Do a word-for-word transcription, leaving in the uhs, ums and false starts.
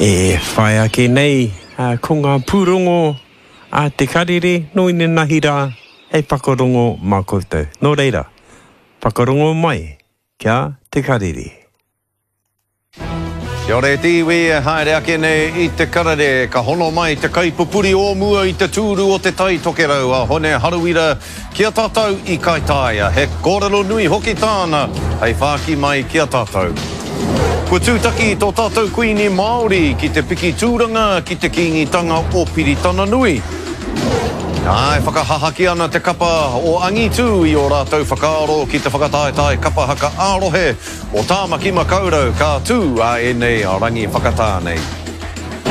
E whai ake nei, uh, ko ngā pūrongo a te karere, noi ne nahira, hei whakarongo mā koutou. Nō reira, whakarongo mai, kia te karere. Kia ora te iwi, haere ake nei i te karere, ka hono mai te kaipupuri o mua i te tūru o te tai tokerau, a hone haruira kia tātou i kaitaia. He kōrero nui hoki tāna, hei whaki mai kia tātou. Kua tūtaki tō tātou kuini Māori ki te piki tūranga ki te kingitanga o Piritana Nui. Ai, whakahahaki ana te kapa o Angitu i o rātou whakaaro ki te whakataetai kapa haka ārohe o Tāmaki Makaurau ka tū a e nei a rangi whakatānei.